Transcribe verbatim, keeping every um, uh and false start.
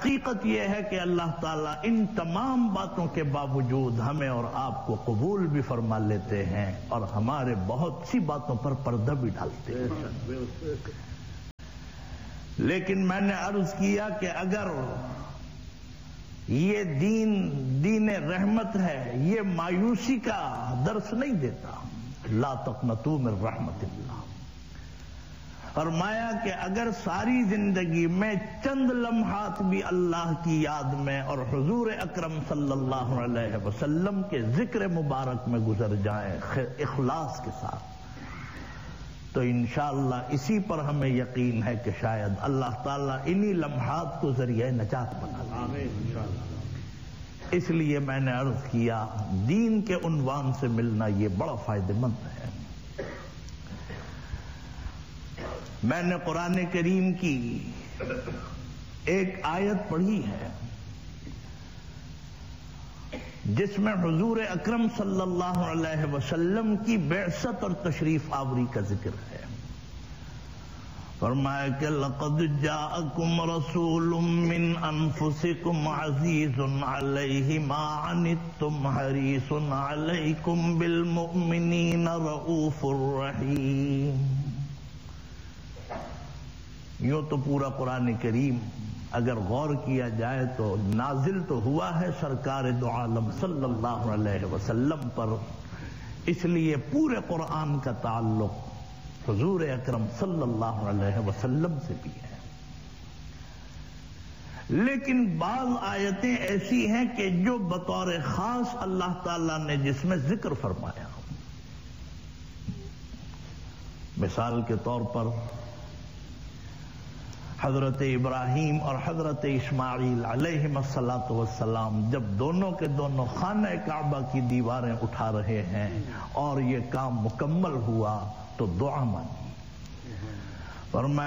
حقیقت یہ ہے کہ اللہ تعالیٰ ان تمام باتوں کے باوجود ہمیں اور آپ کو قبول بھی فرما لیتے ہیں اور ہمارے بہت سی باتوں پر پردہ بھی ڈالتے ہیں. لیکن میں نے عرض کیا کہ اگر یہ دین دین رحمت ہے، یہ مایوسی کا درس نہیں دیتا. لا تقنطوا من رحمت اللہ. فرمایا کہ اگر ساری زندگی میں چند لمحات بھی اللہ کی یاد میں اور حضور اکرم صلی اللہ علیہ وسلم کے ذکر مبارک میں گزر جائیں اخلاص کے ساتھ، تو انشاءاللہ اسی پر ہمیں یقین ہے کہ شاید اللہ تعالیٰ انہی لمحات کو ذریعہ نجات بنا دے. اس لیے میں نے عرض کیا دین کے عنوان سے ملنا یہ بڑا فائدہ مند ہے. میں نے قرآن کریم کی ایک آیت پڑھی ہے جس میں حضور اکرم صلی اللہ علیہ وسلم کی بعثت اور تشریف آوری کا ذکر ہے. فرمایا کہ لقد جاءکم رسول من انفسکم عزیز علیہ ما عنتم حریص علیکم بالمؤمنین رؤوف الرحیم. یوں تو پورا قرآن کریم اگر غور کیا جائے تو نازل تو ہوا ہے سرکار دو عالم صلی اللہ علیہ وسلم پر، اس لیے پورے قرآن کا تعلق حضور اکرم صلی اللہ علیہ وسلم سے بھی ہے. لیکن بعض آیتیں ایسی ہیں کہ جو بطور خاص اللہ تعالیٰ نے جس میں ذکر فرمایا. مثال کے طور پر حضرت ابراہیم اور حضرت اسماعیل علیہم الصلاۃ والسلام جب دونوں کے دونوں خانہ کعبہ کی دیواریں اٹھا رہے ہیں اور یہ کام مکمل ہوا تو دعا مانگی. فرمایا